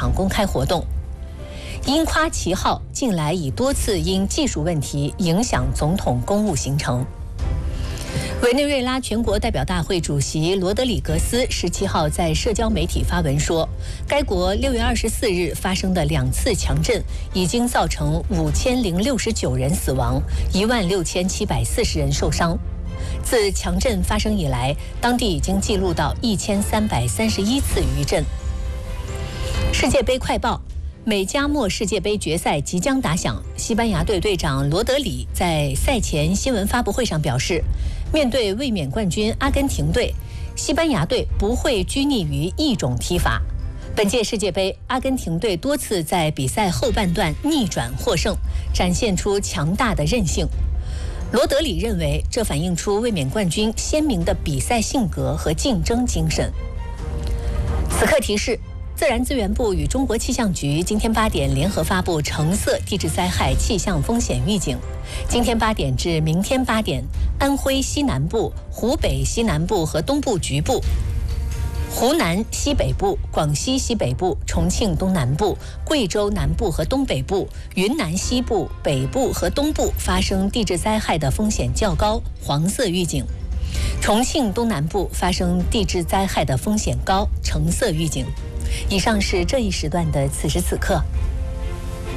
场公开活动。樱夸旗号近来已多次因技术问题影响总统公务行程。委内瑞拉全国代表大会主席罗德里格斯17号在社交媒体发文说，该国6月24日发生的2次强震已经造成5069人死亡，16740人受伤。自强震发生以来，当地已经记录到1331次余震。世界杯快报。美加墨世界杯决赛即将打响，西班牙队队长罗德里在赛前新闻发布会上表示，面对卫冕冠军阿根廷队，西班牙队不会拘泥于一种踢法。本届世界杯，阿根廷队多次在比赛后半段逆转获胜，展现出强大的韧性。罗德里认为，这反映出卫冕冠军鲜明的比赛性格和竞争精神。此刻提示。自然资源部与中国气象局今天8点联合发布橙色地质灾害气象风险预警。今天8点至明天8点，安徽西南部、湖北西南部和东部局部、湖南西北部、广西西北部、重庆东南部、贵州南部和东北部、云南西部、北部和东部发生地质灾害的风险较高，黄色预警。重庆东南部发生地质灾害的风险高，橙色预警。以上是这一时段的此时此刻。